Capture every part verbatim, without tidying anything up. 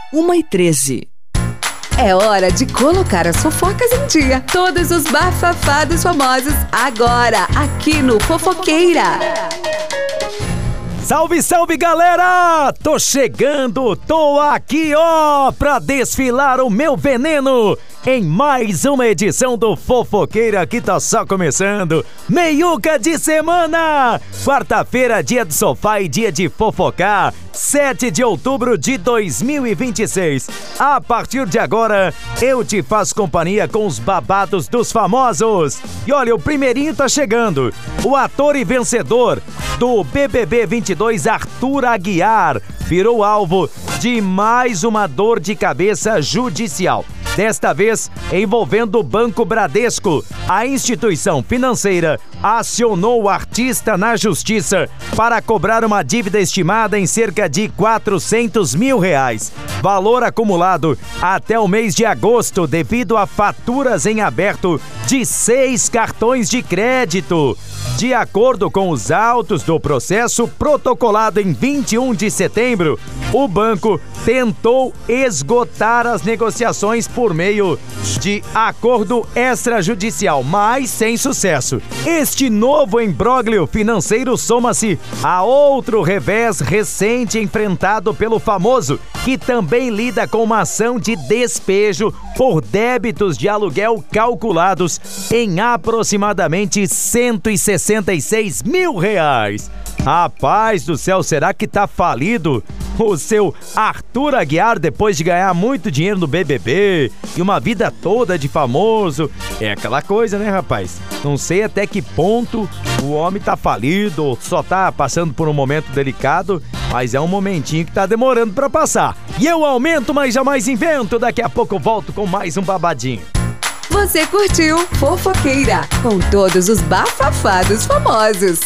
uma e treze. É hora de colocar as fofocas em dia. Todos os bafafados famosos agora, aqui no Fofoqueira. Salve, salve, galera! Tô chegando, tô aqui, ó, pra desfilar o meu veneno em mais uma edição do Fofoqueira que tá só começando. Meiuca de semana! Quarta-feira, dia do sofá e dia de fofocar. sete de outubro de dois mil e vinte e seis. A partir de agora, eu te faço companhia com os babados dos famosos. E olha, o primeirinho tá chegando. O ator e vencedor do B B B vinte e dois, Arthur Aguiar, virou alvo de mais uma dor de cabeça judicial. Desta vez, envolvendo o Banco Bradesco. A instituição financeira acionou o artista na justiça para cobrar uma dívida estimada em cerca de quatrocentos mil reais. Valor acumulado até o mês de agosto devido a faturas em aberto de seis cartões de crédito. De acordo com os autos do processo protocolado em vinte e um de setembro, o banco tentou esgotar as negociações por meio de acordo extrajudicial, mas sem sucesso. Este novo imbróglio financeiro soma-se a outro revés recente enfrentado pelo famoso, que também lida com uma ação de despejo por débitos de aluguel calculados em aproximadamente cento e sessenta e seis mil reais. Rapaz do céu, será que tá falido o seu Arthur Aguiar depois de ganhar muito dinheiro no B B B e uma vida toda de famoso? É aquela coisa, né, rapaz? Não sei até que ponto o homem tá falido ou só tá passando por um momento delicado, mas é um momentinho que tá demorando pra passar. E eu aumento, mas jamais invento. Daqui a pouco eu volto com mais um babadinho. Você curtiu Fofoqueira, com todos os bafafados famosos.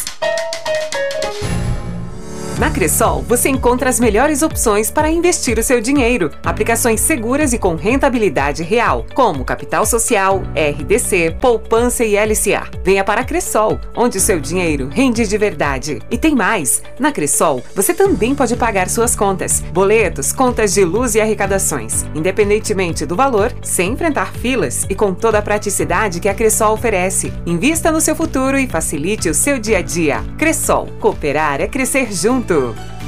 Na Cressol, você encontra as melhores opções para investir o seu dinheiro. Aplicações seguras e com rentabilidade real, como Capital Social, R D C, Poupança e L C A. Venha para a Cressol, onde o seu dinheiro rende de verdade. E tem mais! Na Cressol, você também pode pagar suas contas, boletos, contas de luz e arrecadações, independentemente do valor, sem enfrentar filas e com toda a praticidade que a Cressol oferece. Invista no seu futuro e facilite o seu dia a dia. Cressol, cooperar é crescer junto.